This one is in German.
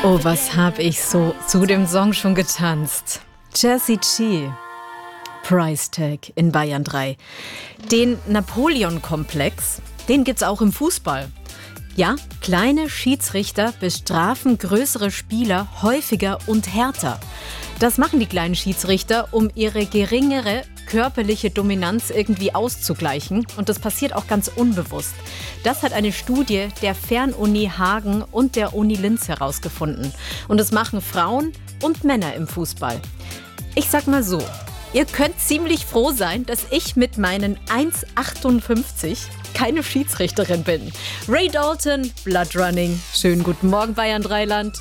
Oh, was hab ich so zu dem Song schon getanzt. Jessie G. Price Tag in Bayern 3. Den Napoleon-Komplex, den gibt's auch im Fußball. Ja, kleine Schiedsrichter bestrafen größere Spieler häufiger und härter. Das machen die kleinen Schiedsrichter, um ihre geringere körperliche Dominanz irgendwie auszugleichen. Und das passiert auch ganz unbewusst. Das hat eine Studie der Fernuni Hagen und der Uni Linz herausgefunden. Und das machen Frauen und Männer im Fußball. Ich sag mal so, ihr könnt ziemlich froh sein, dass ich mit meinen 1,58 keine Schiedsrichterin bin. Ray Dalton, Blood Running. Schönen guten Morgen, Bayern 3 Land.